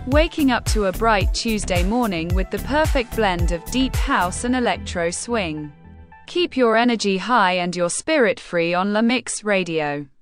Waking up to a bright Tuesday morning with the perfect blend of deep house and electro swing. Keep your energy high and your spirit free on La Mix Radio.